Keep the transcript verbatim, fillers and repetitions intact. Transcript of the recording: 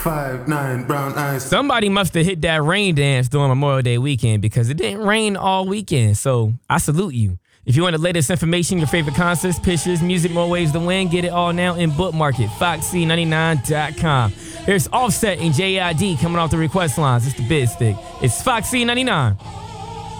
five nine brown eyes. Somebody must have hit that rain dance during Memorial Day weekend because it didn't rain all weekend. So I salute you. If you want the latest information, your favorite concerts, pictures, music, more ways to win, get it all now in Bookmark it, foxy ninety-nine dot com. Here's Offset and J I D coming off the request lines. It's the Bid Stick. It's Foxy ninety-nine.